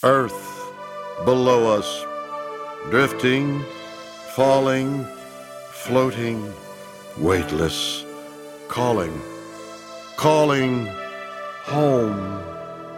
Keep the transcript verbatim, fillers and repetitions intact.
Earth below us, drifting, falling, floating, weightless, calling, calling home.